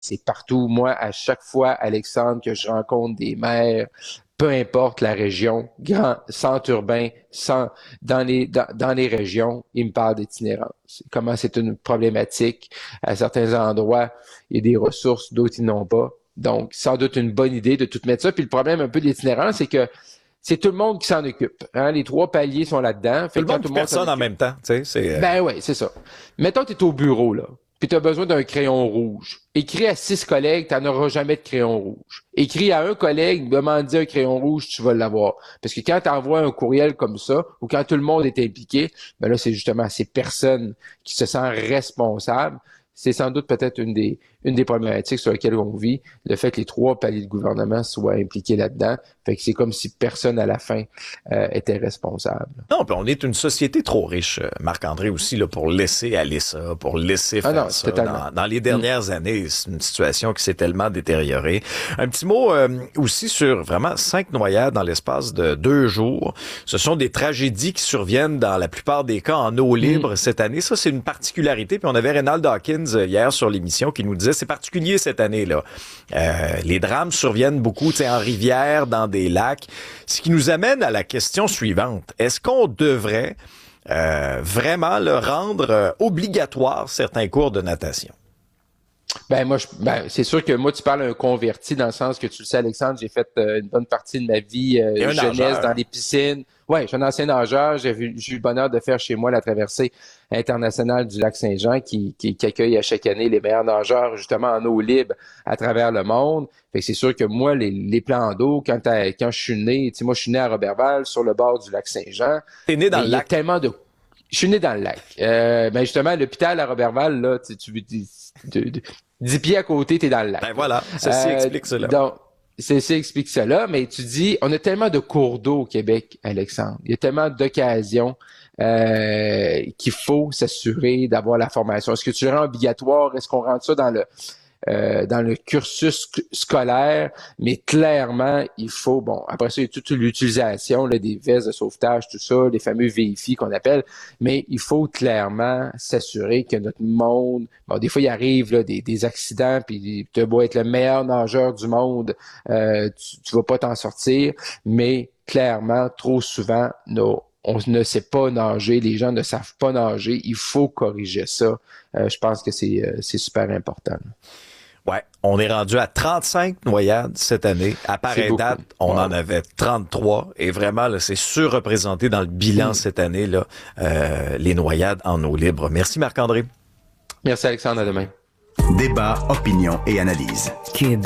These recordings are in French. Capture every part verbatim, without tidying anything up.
c'est partout. Moi, à chaque fois, Alexandre, que je rencontre des maires, peu importe la région, grand, centre urbain, sans, dans les, dans, dans les régions, ils me parlent d'itinérance. Comment c'est une problématique. À certains endroits, il y a des ressources, d'autres, ils n'ont pas. Donc, sans doute une bonne idée de tout mettre ça. Puis le problème un peu de l'itinérance, c'est que c'est tout le monde qui s'en occupe. Hein? Les trois paliers sont là-dedans. Fait tout le monde, tout le monde personne en même temps. Tu sais, c'est, euh... Ben oui, c'est ça. Mettons que tu es au bureau, là, puis tu as besoin d'un crayon rouge. Écris à six collègues, tu n'auras jamais de crayon rouge. Écris à un collègue, demande-lui un crayon rouge, tu vas l'avoir. Parce que quand tu envoies un courriel comme ça, ou quand tout le monde est impliqué, ben là, c'est justement ces personnes qui se sentent responsables. C'est sans doute peut-être une des, une des problématiques sur lesquelles on vit, le fait que les trois paliers de gouvernement soient impliqués là-dedans. Fait que c'est comme si personne à la fin euh, était responsable. Non, puis on est une société trop riche, Marc-André, aussi, là, pour laisser aller ça, pour laisser faire ah non, ça. Dans, dans les dernières mmh. années, c'est une situation qui s'est tellement détériorée. Un petit mot euh, aussi sur vraiment cinq noyades dans l'espace de deux jours. Ce sont des tragédies qui surviennent dans la plupart des cas en eau libre mmh. cette année. Ça, c'est une particularité. Puis on avait Reynald Hawkins hier sur l'émission qui nous disait c'est particulier cette année-là. Euh, les drames surviennent beaucoup, tu sais, en rivière, dans des lacs. Ce qui nous amène à la question suivante. Est-ce qu'on devrait euh, vraiment le rendre euh, obligatoire certains cours de natation? Ben moi, je, ben, c'est sûr que moi, tu parles un converti dans le sens que tu le sais, Alexandre, j'ai fait euh, une bonne partie de ma vie euh, jeunesse nageur. Dans les piscines. Ouais, je suis un ancien nageur. J'ai, vu, j'ai eu le bonheur de faire chez moi la traversée internationale du lac Saint-Jean qui, qui, qui accueille à chaque année les meilleurs nageurs justement en eau libre à travers le monde. Fait que c'est sûr que moi, les, les plans d'eau, quand, quand je suis né, tu sais, moi, je suis né à Roberval, sur le bord du lac Saint-Jean. T'es né dans le lac? Il y a tellement de... Je suis né dans le lac. Euh, ben justement, l'hôpital à Roberval, là, tu, tu de, de, dix pieds à côté, t'es dans le lac. Ben voilà, ceci euh, explique cela. Donc, ceci explique cela, mais tu dis, on a tellement de cours d'eau au Québec, Alexandre. Il y a tellement d'occasions euh, qu'il faut s'assurer d'avoir la formation. Est-ce que tu le rends obligatoire? Est-ce qu'on rentre ça dans le Euh, dans le cursus scolaire, mais clairement, il faut, bon, après ça, il y a toute l'utilisation là, des vestes de sauvetage, tout ça, les fameux V I F I qu'on appelle, mais il faut clairement s'assurer que notre monde, bon, des fois, il arrive là, des, des accidents, puis tu dois être le meilleur nageur du monde, euh, tu, tu vas pas t'en sortir, mais clairement, trop souvent, nos on ne sait pas nager, les gens ne savent pas nager, il faut corriger ça. Euh, je pense que c'est, euh, c'est super important. Ouais, on est rendu à trente-cinq noyades cette année. À pareille date, on wow. en avait trente-trois. Et vraiment, là, c'est surreprésenté dans le bilan mmh. cette année, là, euh, les noyades en eau libre. Merci Marc-André. Merci Alexandre, à demain. Débat, opinion et analyse. Cube.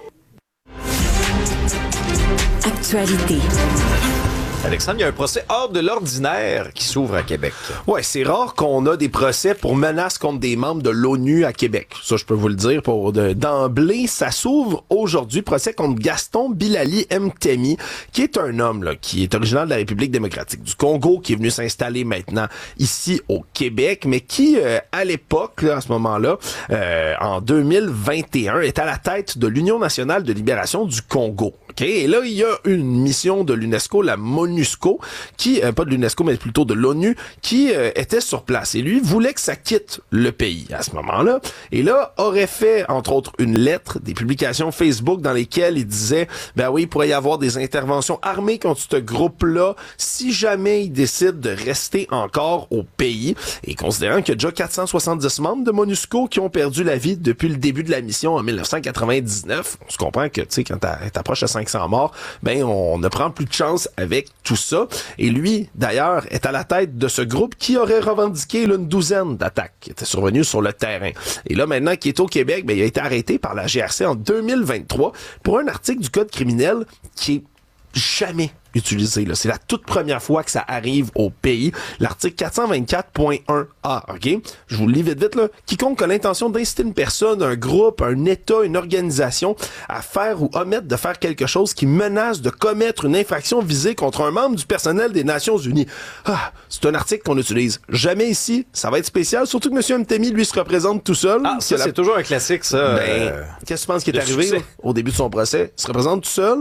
Actualité. Alexandre, il y a un procès hors de l'ordinaire qui s'ouvre à Québec. Ouais, c'est rare qu'on a des procès pour menaces contre des membres de l'ONU à Québec. Ça, je peux vous le dire. Pour de, d'emblée, ça s'ouvre aujourd'hui, procès contre Gaston Bilali Mtemi, qui est un homme là, qui est originaire de la République démocratique du Congo, qui est venu s'installer maintenant ici au Québec, mais qui, euh, à l'époque, là, à ce moment-là, euh, en deux mille vingt et un, est à la tête de l'Union nationale de libération du Congo. Okay? Et là, il y a une mission de l'UNESCO, la MONUSCO, qui, euh, pas de l'UNESCO, mais plutôt de l'ONU, qui euh, était sur place. Et lui voulait que ça quitte le pays à ce moment-là. Et là, aurait fait, entre autres, une lettre, des publications Facebook dans lesquelles il disait, ben oui, il pourrait y avoir des interventions armées contre ce groupe-là si jamais il décide de rester encore au pays. Et considérant qu'il y a déjà quatre cent soixante-dix membres de MONUSCO qui ont perdu la vie depuis le début de la mission en dix-neuf cent quatre-vingt-dix-neuf, on se comprend que, tu sais, quand t'approches à cinq cents morts, ben on ne prend plus de chance avec tout ça. Et lui, d'ailleurs, est à la tête de ce groupe qui aurait revendiqué là, une douzaine d'attaques qui étaient survenues sur le terrain. Et là, maintenant qu'il est au Québec, ben il a été arrêté par la G R C en deux mille vingt-trois pour un article du Code criminel qui est jamais utilisé. Là. C'est la toute première fois que ça arrive au pays. L'article quatre cent vingt-quatre point un A, OK? Je vous le lis vite vite, là. Quiconque a l'intention d'inciter une personne, un groupe, un État, une organisation à faire ou omettre de faire quelque chose qui menace de commettre une infraction visée contre un membre du personnel des Nations Unies. Ah, c'est un article qu'on utilise jamais ici. Ça va être spécial, surtout que M. Mtemi, lui, se représente tout seul. Ah, ça, la... c'est toujours un classique, ça. Ben, euh... qu'est-ce que tu penses qui est arrivé là, au début de son procès? Il se représente tout seul.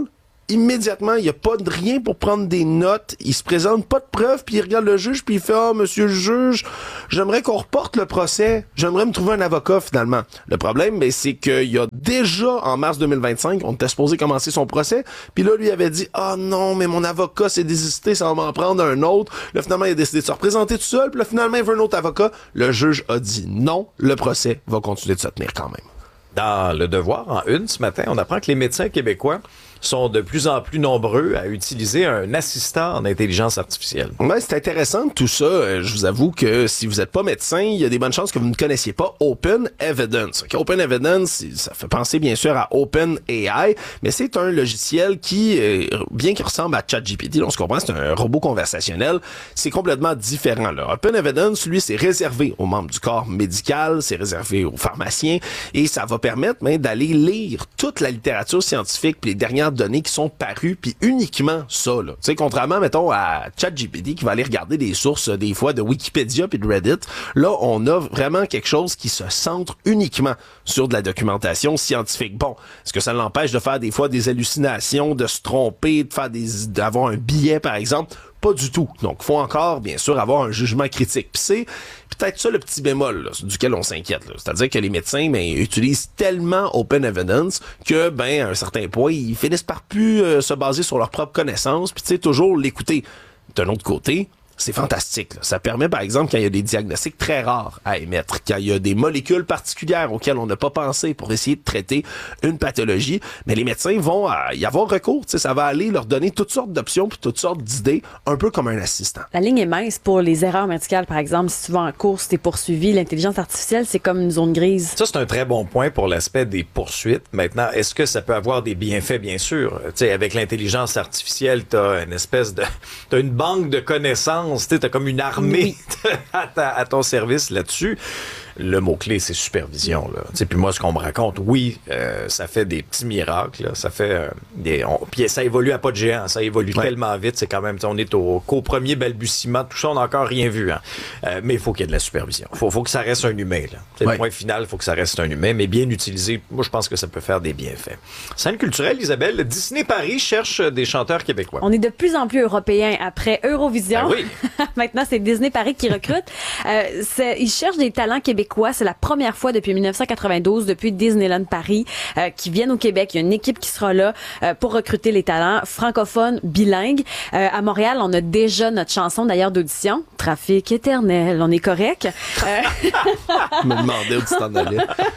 immédiatement, il y a pas de rien pour prendre des notes, il se présente pas de preuves, puis il regarde le juge, puis il fait « Ah, oh, monsieur le juge, j'aimerais qu'on reporte le procès, j'aimerais me trouver un avocat finalement. » Le problème, ben, c'est qu'il y a déjà, en mars deux mille vingt-cinq, on était supposé commencer son procès, puis là, lui avait dit « Ah oh, non, mais mon avocat s'est désisté, ça va m'en prendre un autre. » Là, finalement, il a décidé de se représenter tout seul, puis là, finalement, il veut un autre avocat. Le juge a dit non, le procès va continuer de se tenir quand même. Dans Le Devoir, en une, ce matin, on apprend que les médecins québécois sont de plus en plus nombreux à utiliser un assistant en intelligence artificielle. Ouais, c'est intéressant tout ça. Je vous avoue que si vous n'êtes pas médecin, il y a des bonnes chances que vous ne connaissiez pas Open Evidence. Okay, Open Evidence, ça fait penser bien sûr à Open A I, mais c'est un logiciel qui, bien qu'il ressemble à ChatGPT, on se comprend, c'est un robot conversationnel, c'est complètement différent. Là. Open Evidence, lui, c'est réservé aux membres du corps médical, c'est réservé aux pharmaciens, et ça va permettre ben, d'aller lire toute la littérature scientifique puis les dernières données qui sont parues, puis uniquement ça. Tu sais, contrairement, mettons, à ChatGPT qui va aller regarder des sources, des fois, de Wikipédia puis de Reddit, là, on a vraiment quelque chose qui se centre uniquement sur de la documentation scientifique. Bon, est-ce que ça l'empêche de faire des fois des hallucinations, de se tromper, de faire des, d'avoir un billet, par exemple? Pas du tout. Donc, il faut encore, bien sûr, avoir un jugement critique. Puis c'est peut-être ça le petit bémol là, duquel on s'inquiète. Là. C'est-à-dire que les médecins ben, utilisent tellement Open Evidence que, ben, à un certain point, ils finissent par plus euh, se baser sur leurs propres connaissances, puis tu sais, toujours l'écouter. D'un autre côté, c'est fantastique. Là. Ça permet, par exemple, quand il y a des diagnostics très rares à émettre, quand il y a des molécules particulières auxquelles on n'a pas pensé pour essayer de traiter une pathologie, mais les médecins vont euh, y avoir recours. Ça va aller leur donner toutes sortes d'options puis toutes sortes d'idées, un peu comme un assistant. La ligne est mince pour les erreurs médicales, par exemple. Si tu vas en course, t'es poursuivi. L'intelligence artificielle, c'est comme une zone grise. Ça, c'est un très bon point pour l'aspect des poursuites. Maintenant, est-ce que ça peut avoir des bienfaits? Bien sûr. Tu sais, avec l'intelligence artificielle, t'as une espèce de... t'as une banque de connaissances. Tu as comme une armée oui. à, ta, à ton service là-dessus. Le mot-clé, c'est supervision. Là. Puis moi, ce qu'on me raconte, oui, euh, ça fait des petits miracles. Là. Ça fait euh, des. On, puis ça évolue à pas de géant. Ça évolue ouais. tellement vite. C'est quand même. On est au, qu'au premier balbutiement. Tout ça, on n'a encore rien vu. Hein. Euh, mais il faut qu'il y ait de la supervision. Il faut, faut que ça reste un humain. Là. Ouais. Le point final, il faut que ça reste un humain. Mais bien utilisé, moi, je pense que ça peut faire des bienfaits. Scène culturelle, Isabelle. Disney Paris cherche des chanteurs québécois. On est de plus en plus européens après Eurovision. Ben oui. Maintenant, c'est Disney Paris qui recrute. euh, c'est, ils cherchent des talents québécois. C'est la première fois depuis dix-neuf cent quatre-vingt-douze, depuis Disneyland Paris, euh, qui viennent au Québec. Il y a une équipe qui sera là euh, pour recruter les talents francophones, bilingues. Euh, à Montréal, on a déjà notre chanson d'ailleurs d'audition, Trafic éternel. On est correct. Euh... Je me demandais où tu t'en allais.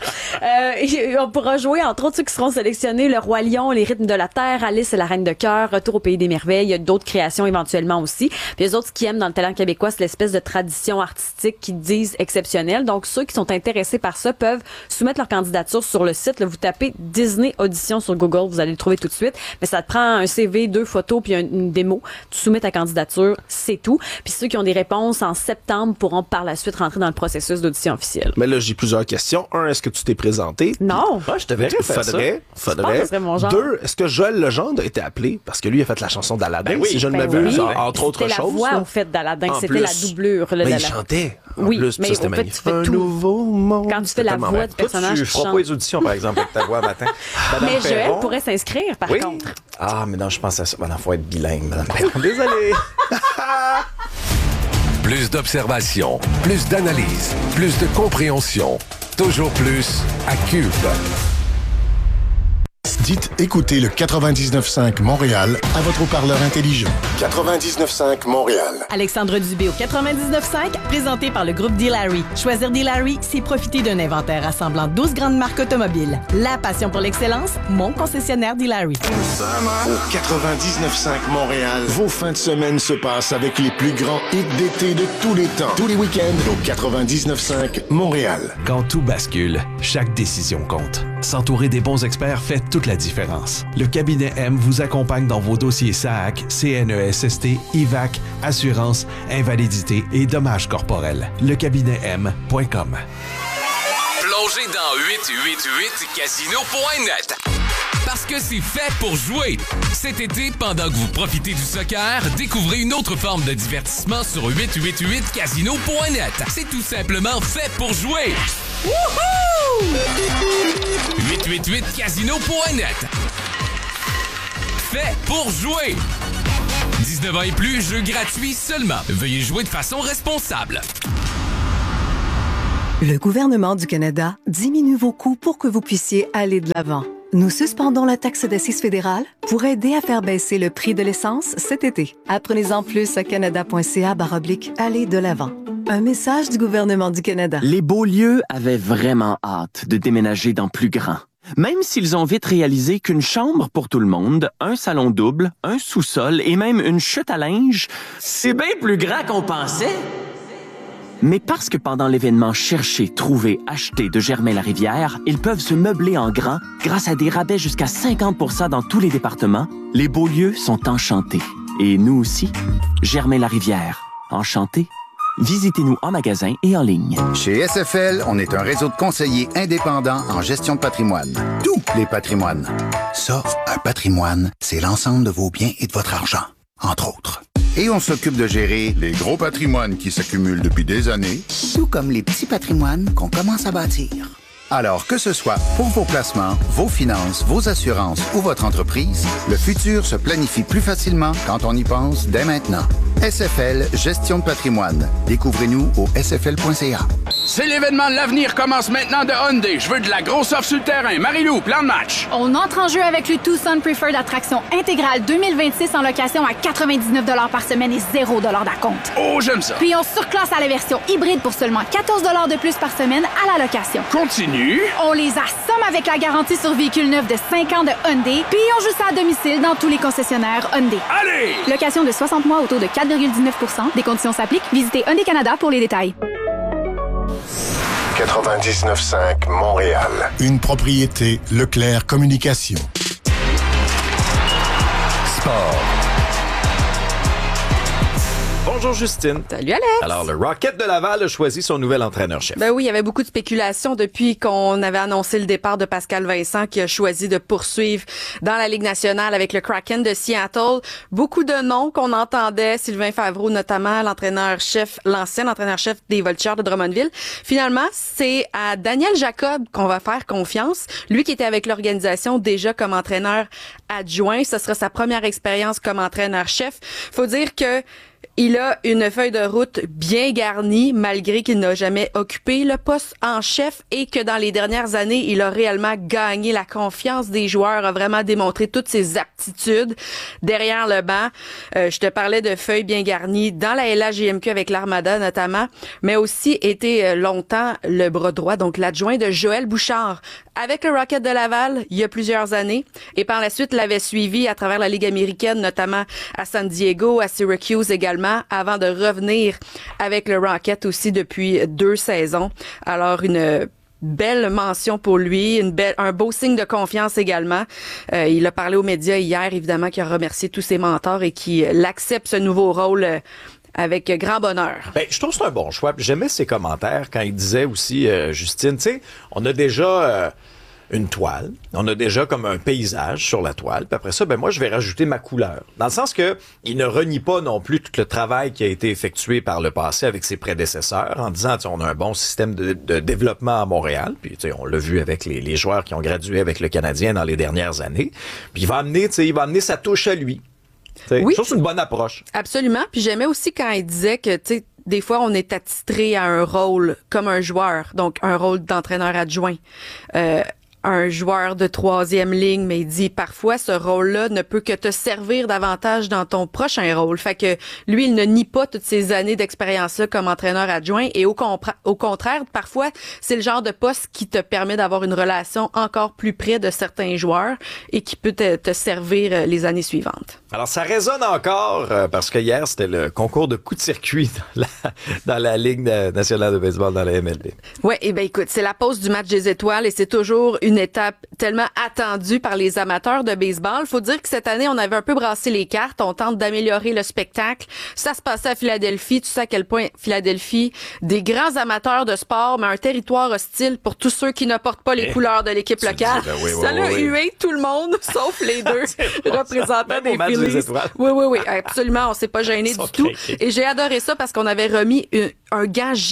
euh, on pourra jouer, entre autres, ceux qui seront sélectionnés, Le Roi Lion, Les Rythmes de la Terre, Alice et la Reine de Cœur, Retour au Pays des Merveilles. Il y a d'autres créations éventuellement aussi. Puis les autres, ce qu'ils aiment dans le talent québécois, c'est l'espèce de tradition artistique qu'ils disent exceptionnelle. Donc, ceux qui sont intéressés par ça peuvent soumettre leur candidature sur le site. Là, vous tapez Disney Audition sur Google, vous allez le trouver tout de suite. Mais ça te prend un C V, deux photos puis un, une démo. Tu soumets ta candidature, c'est tout. Puis ceux qui ont des réponses en septembre pourront par la suite rentrer dans le processus d'audition officielle. Mais là, j'ai plusieurs questions. Un, est-ce que tu t'es présenté? Non. Ah, je te verrais faire faudrait, ça. Faudrait. Que ce serait mon genre. Deux, est-ce que Joël Legendre a été appelé? Parce que lui a fait la chanson d'Aladin, ben oui. si je ne ben m'abuse, oui. entre autres c'était choses. C'était la voix, là. au fait, d'Aladin. En C'était plus, la doublure. Là, mais de il la... chantait. En oui, plus, mais ça, c'était au fait, magnifique. tu fais Un tout. nouveau monde. Quand tu fais la voix du personnage, tu tu feras chantes. pas les auditions, par exemple, avec ta voix matin. Mais Joël pourrait s'inscrire, par oui. contre. Ah, mais non, je pense à ça. Il faut être bilingue, Madame Perron. Désolé. Plus d'observation, plus d'analyse, plus de compréhension. Toujours plus à Cube. Dites écoutez le quatre-vingt-dix-neuf cinq Montréal à votre haut-parleur intelligent. quatre-vingt-dix-neuf cinq Montréal. Alexandre Dubé au quatre-vingt-dix-neuf cinq, présenté par le groupe D-Larry. Choisir D-Larry, c'est profiter d'un inventaire rassemblant douze grandes marques automobiles. La passion pour l'excellence, mon concessionnaire D-Larry. Au quatre-vingt-dix-neuf cinq Montréal, vos fins de semaine se passent avec les plus grands hits d'été de tous les temps. Tous les week-ends au quatre-vingt-dix-neuf cinq Montréal. Quand tout bascule, chaque décision compte. S'entourer des bons experts fait toute la différence. Le cabinet M vous accompagne dans vos dossiers S A A C, C N E S S T, I V A C, assurance, invalidité et dommages corporels. Le cabinet M point com. Plongez dans huit huit huit casino point net. Parce que c'est fait pour jouer. Cet été, pendant que vous profitez du soccer, découvrez une autre forme de divertissement sur huit huit huit casino point net. C'est tout simplement fait pour jouer. Wouhou! huit huit huit casino point net. fait pour jouer. dix-neuf ans et plus, jeu gratuit seulement. Veuillez jouer de façon responsable. Le gouvernement du Canada diminue vos coûts pour que vous puissiez aller de l'avant. Nous suspendons la taxe d'assises fédérale pour aider à faire baisser le prix de l'essence cet été. Apprenez-en plus à canada.ca barre oblique aller de l'avant. Un message du gouvernement du Canada. Les Beaulieu avaient vraiment hâte de déménager dans plus grand. Même s'ils ont vite réalisé qu'une chambre pour tout le monde, un salon double, un sous-sol et même une chute à linge, c'est bien plus grand qu'on pensait. Mais parce que pendant l'événement Chercher, Trouver, Acheter de Germain-Larivière, ils peuvent se meubler en grand grâce à des rabais jusqu'à cinquante pour cent dans tous les départements, les Beaulieu sont enchantés. Et nous aussi, Germain-Larivière, enchantés. Visitez-nous en magasin et en ligne. Chez S F L, on est un réseau de conseillers indépendants en gestion de patrimoine. Tous les patrimoines. Ça, un patrimoine, c'est l'ensemble de vos biens et de votre argent, entre autres. Et on s'occupe de gérer les gros patrimoines qui s'accumulent depuis des années, tout comme les petits patrimoines qu'on commence à bâtir. Alors, que ce soit pour vos placements, vos finances, vos assurances ou votre entreprise, le futur se planifie plus facilement quand on y pense dès maintenant. S F L Gestion de patrimoine. Découvrez-nous au s f l point c a. C'est l'événement de l'avenir commence maintenant de Hyundai. Je veux de la grosse offre sur le terrain. Marie-Lou, plan de match. On entre en jeu avec le Tucson Preferred Attraction intégrale deux mille vingt-six en location à quatre-vingt-dix-neuf dollars par semaine et zéro dollars d'acompte. Oh, j'aime ça. Puis on surclasse à la version hybride pour seulement quatorze dollars de plus par semaine à la location. Continue. On les assomme avec la garantie sur véhicule neuf de cinq ans de Hyundai. Puis on joue ça à domicile dans tous les concessionnaires Hyundai. Allez! Location de soixante mois au taux de quatre virgule dix-neuf pour cent. Des conditions s'appliquent. Visitez Hyundai Canada pour les détails. quatre-vingt-dix-neuf cinq Montréal. Une propriété Leclerc Communication. Sport. Bonjour Justine. Salut Alex. Alors, le Rocket de Laval a choisi son nouvel entraîneur-chef. Ben oui, il y avait beaucoup de spéculations depuis qu'on avait annoncé le départ de Pascal Vincent qui a choisi de poursuivre dans la Ligue nationale avec le Kraken de Seattle. Beaucoup de noms qu'on entendait, Sylvain Favreau notamment, l'entraîneur-chef, l'ancien entraîneur-chef des Voltigeurs de Drummondville. Finalement, c'est à Daniel Jacob qu'on va faire confiance. Lui qui était avec l'organisation déjà comme entraîneur adjoint. Ce sera sa première expérience comme entraîneur-chef. Faut dire que il a une feuille de route bien garnie, malgré qu'il n'a jamais occupé le poste en chef et que dans les dernières années, il a réellement gagné la confiance des joueurs, a vraiment démontré toutes ses aptitudes derrière le banc. Euh, je te parlais de feuilles bien garnies dans la L A G M Q avec l'Armada notamment, mais aussi été longtemps le bras droit, donc l'adjoint de Joël Bouchard avec le Rocket de Laval il y a plusieurs années et par la suite l'avait suivi à travers la Ligue américaine, notamment à San Diego, à Syracuse également, avant de revenir avec le Rocket aussi depuis deux saisons. Alors, une belle mention pour lui, une belle, un beau signe de confiance également. Euh, il a parlé aux médias hier, évidemment, qu'il a remercié tous ses mentors et qu'il accepte ce nouveau rôle euh, avec grand bonheur. Ben, je trouve que c'est un bon choix. J'aimais ses commentaires quand il disait aussi, euh, Justine, tu sais, on a déjà... Euh, une toile. On a déjà comme un paysage sur la toile. Puis après ça, ben moi, je vais rajouter ma couleur. Dans le sens que il ne renie pas non plus tout le travail qui a été effectué par le passé avec ses prédécesseurs en disant, tu sais, on a un bon système de, de développement à Montréal. Puis, tu sais, on l'a vu avec les, les joueurs qui ont gradué avec le Canadien dans les dernières années. Puis il va amener, tu sais, il va amener sa touche à lui. T'sais, oui. Je trouve que c'est une bonne approche. Absolument. Puis j'aimais aussi quand il disait que, tu sais, des fois, on est attitré à un rôle comme un joueur. Donc, un rôle d'entraîneur adjoint. Euh, un joueur de troisième ligne, mais il dit parfois ce rôle-là ne peut que te servir davantage dans ton prochain rôle. Fait que lui, il ne nie pas toutes ces années d'expérience-là comme entraîneur adjoint et au, compra- au contraire, parfois, c'est le genre de poste qui te permet d'avoir une relation encore plus près de certains joueurs et qui peut te, te servir les années suivantes. Alors, ça résonne encore euh, parce que hier, c'était le concours de coups de circuit dans la, dans la Ligue nationale de baseball, dans la M L B. Ouais, et ben écoute, c'est la pause du match des étoiles et c'est toujours une étape tellement attendue par les amateurs de baseball. Faut dire que cette année, on avait un peu brassé les cartes. On tente d'améliorer le spectacle. Ça se passait à Philadelphie. Tu sais à quel point Philadelphie, des grands amateurs de sport, mais un territoire hostile pour tous ceux qui ne portent pas les eh, couleurs de l'équipe locale. Dis, ben oui, ça oui, l'a oui, hué oui. tout le monde, sauf les deux représentants des Phillies. Oui, oui, oui, absolument. On s'est pas gêné du tout. Et j'ai adoré ça parce qu'on avait remis une, un gant géant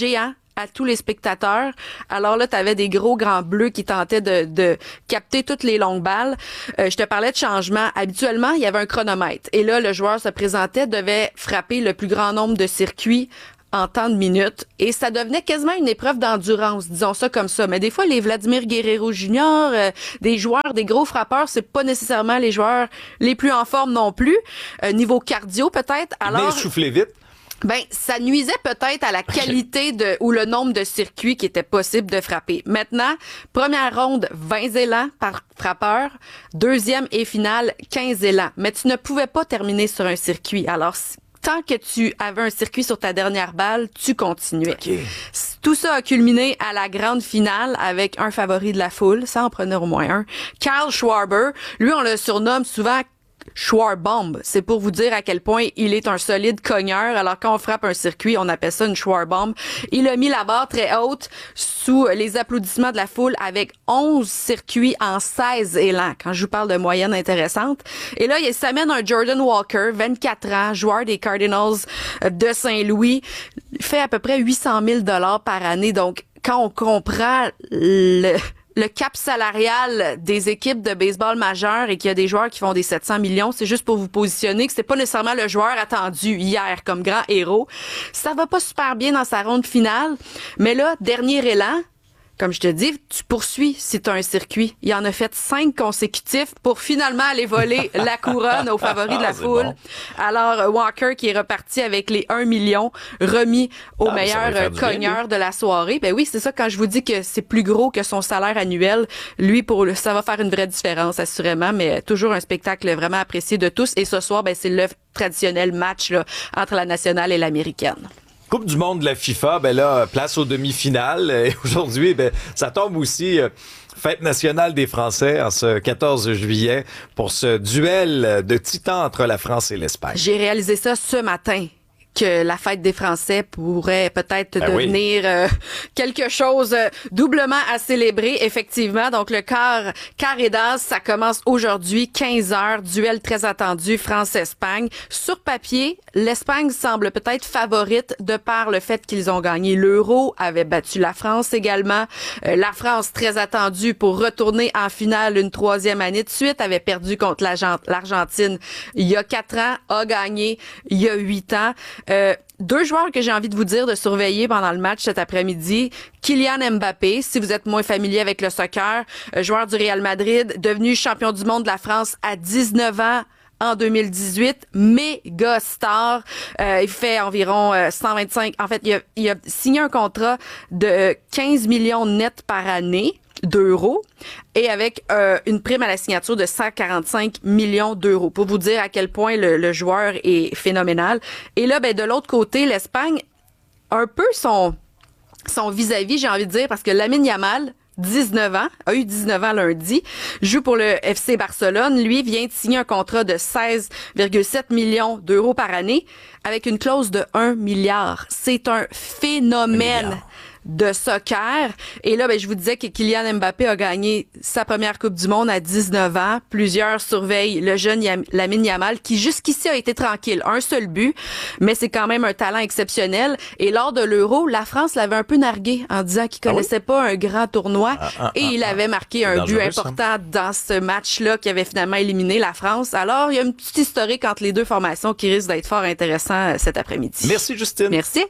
à tous les spectateurs. Alors là, tu avais des gros grands bleus qui tentaient de, de capter toutes les longues balles. Euh, je te parlais de changement. Habituellement, il y avait un chronomètre. Et là, le joueur se présentait, devait frapper le plus grand nombre de circuits en temps de minutes. Et ça devenait quasiment une épreuve d'endurance, disons ça comme ça. Mais des fois, les Vladimir Guerrero Junior, euh, des joueurs, des gros frappeurs, c'est pas nécessairement les joueurs les plus en forme non plus. Euh, niveau cardio, peut-être. Alors, mais souffler vite. Ben, ça nuisait peut-être à la qualité de ou le nombre de circuits qui était possible de frapper. Maintenant, première ronde, vingt élans par frappeur. Deuxième et finale, quinze élans. Mais tu ne pouvais pas terminer sur un circuit. Alors, tant que tu avais un circuit sur ta dernière balle, tu continuais. Okay. Tout ça a culminé à la grande finale avec un favori de la foule. Ça en prenait au moins un. Kyle Schwarber. Lui, on le surnomme souvent Schwarbomb. C'est pour vous dire à quel point il est un solide cogneur. Alors, quand on frappe un circuit, on appelle ça une Schwarbomb. Il a mis la barre très haute sous les applaudissements de la foule avec onze circuits en seize élans. Quand je vous parle de moyenne intéressante. Et là, il s'amène un Jordan Walker, vingt-quatre ans, joueur des Cardinals de Saint-Louis. Il fait à peu près huit cent mille dollars par année. Donc, quand on comprend le... le cap salarial des équipes de baseball majeures et qu'il y a des joueurs qui font des sept cents millions, c'est juste pour vous positionner que c'est pas nécessairement le joueur attendu hier comme grand héros. Ça va pas super bien dans sa ronde finale, mais là, dernier élan, comme je te dis, tu poursuis si tu as un circuit. Il en a fait cinq consécutifs pour finalement aller voler la couronne aux favoris de la foule. Bon. Alors, Walker qui est reparti avec les un million remis au ah, meilleur cogneur de la soirée. Ben oui, c'est ça, quand je vous dis que c'est plus gros que son salaire annuel, lui, pour le, ça va faire une vraie différence, assurément, mais toujours un spectacle vraiment apprécié de tous. Et ce soir, ben c'est le traditionnel match là, entre la nationale et l'américaine. Coupe du monde de la FIFA, ben là, place aux demi-finales. Et aujourd'hui, ben, ça tombe aussi euh, fête nationale des Français en ce quatorze juillet pour ce duel de titans entre la France et l'Espagne. J'ai réalisé ça ce matin, que la fête des Français pourrait peut-être ben devenir oui. euh, quelque chose doublement à célébrer, effectivement. Donc, le quart, quart et d'as, ça commence aujourd'hui, quinze heures, duel très attendu, France-Espagne. Sur papier, l'Espagne semble peut-être favorite de par le fait qu'ils ont gagné l'Euro, avait battu la France également. Euh, la France, très attendue pour retourner en finale une troisième année de suite, avait perdu contre l'Argentine il y a quatre ans, a gagné il y a huit ans. Euh, deux joueurs que j'ai envie de vous dire de surveiller pendant le match cet après-midi. Kylian Mbappé, si vous êtes moins familier avec le soccer, euh, joueur du Real Madrid, devenu champion du monde de la France à dix-neuf ans en deux mille dix-huit, méga star. Euh, il fait environ euh, cent vingt-cinq. En fait, il a, il a signé un contrat de quinze millions net par année d'euros et avec euh, une prime à la signature de cent quarante-cinq millions d'euros. Pour vous dire à quel point le, le joueur est phénoménal. Et là, ben de l'autre côté, l'Espagne, un peu son son vis-à-vis, j'ai envie de dire, parce que Lamine Yamal, dix-neuf ans, a eu dix-neuf ans lundi, joue pour le F C Barcelone. Lui vient de signer un contrat de seize virgule sept millions d'euros par année avec une clause de un milliard. C'est un phénomène de soccer. Et là, ben, je vous disais que Kylian Mbappé a gagné sa première Coupe du Monde à dix-neuf ans. Plusieurs surveillent le jeune Yam- Lamine Yamal, qui jusqu'ici a été tranquille. Un seul but, mais c'est quand même un talent exceptionnel. Et lors de l'Euro, la France l'avait un peu nargué en disant qu'il connaissait ah oui? pas un grand tournoi. Ah, ah, et ah, il avait marqué un but important ça. dans ce match-là qui avait finalement éliminé la France. Alors, il y a une petite historique entre les deux formations qui risque d'être fort intéressant cet après-midi. Merci, Justine. Merci.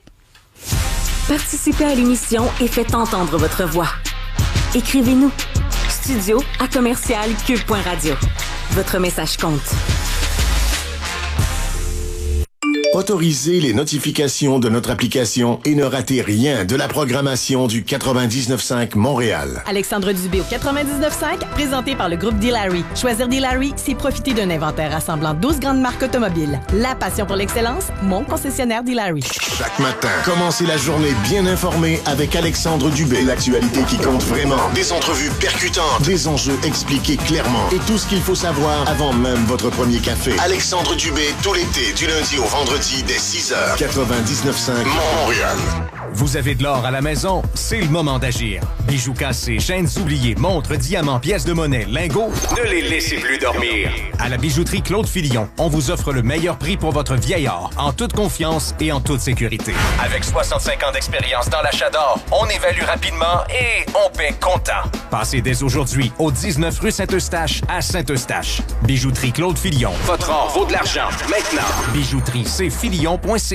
Participez à l'émission et faites entendre votre voix. Écrivez-nous. Studio à commercial cube point radio. Votre message compte. Autorisez les notifications de notre application et ne ratez rien de la programmation du quatre-vingt-dix-neuf cinq Montréal. Alexandre Dubé au quatre-vingt-dix-neuf cinq, présenté par le groupe D-Larry. Choisir D-Larry, c'est profiter d'un inventaire rassemblant douze grandes marques automobiles. La passion pour l'excellence, mon concessionnaire D-Larry. Chaque matin, commencez la journée bien informée avec Alexandre Dubé. L'actualité qui compte vraiment. Des entrevues percutantes, des enjeux expliqués clairement et tout ce qu'il faut savoir avant même votre premier café. Alexandre Dubé, tout l'été, du lundi au vendredi, dès six heures. quatre-vingt-dix-neuf cinq Montréal. Vous avez de l'or à la maison? C'est le moment d'agir. Bijoux cassés, chaînes oubliées, montres, diamants, pièces de monnaie, lingots, ne les laissez plus dormir. À la bijouterie Claude Filion, on vous offre le meilleur prix pour votre vieil or, en toute confiance et en toute sécurité. Avec soixante-cinq ans d'expérience dans l'achat d'or, on évalue rapidement et on paie comptant. Passez dès aujourd'hui au dix-neuf rue Saint-Eustache à Saint-Eustache. Bijouterie Claude Filion. Votre or vaut de l'argent. Maintenant. Bijouterie, c'est filion point c a.